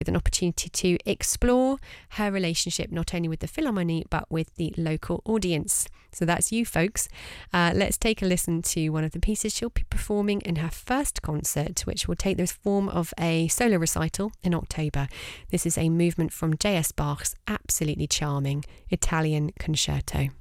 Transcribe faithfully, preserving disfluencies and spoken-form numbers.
with an opportunity to explore her relationship not only with the Philharmonie but with the local audience. So that's you, folks. Uh, let's take a listen to one of the pieces she'll be performing in her first concert, which will take the form of a solo recital in October. This is a movement from J S Bach's absolutely charming Italian Concerto.